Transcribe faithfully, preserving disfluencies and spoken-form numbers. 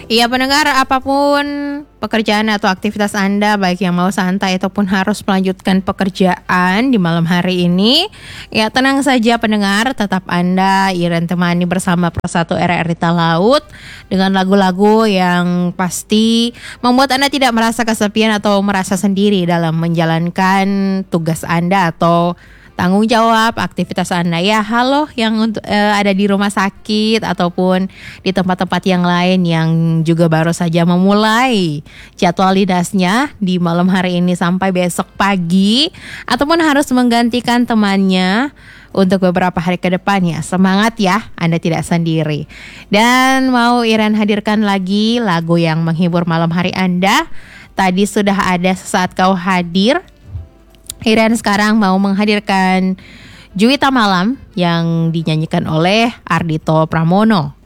Iya pendengar, apapun pekerjaan atau aktivitas Anda, baik yang mau santai ataupun harus melanjutkan pekerjaan di malam hari ini, ya tenang saja pendengar, tetap Anda Iren temani bersama Persatu R R I Talaut dengan lagu-lagu yang pasti membuat Anda tidak merasa kesepian atau merasa sendiri dalam menjalankan tugas Anda atau tanggung jawab aktivitas Anda ya. Halo yang untuk uh, ada di rumah sakit ataupun di tempat-tempat yang lain yang juga baru saja memulai jadwal dinasnya di malam hari ini sampai besok pagi ataupun harus menggantikan temannya untuk beberapa hari ke depannya. Semangat ya, Anda tidak sendiri. Dan mau Iren hadirkan lagi lagu yang menghibur malam hari Anda. Tadi sudah ada Sesaat Kau Hadir. Iren sekarang mau menghadirkan Juwita Malam yang dinyanyikan oleh Ardhito Pramono.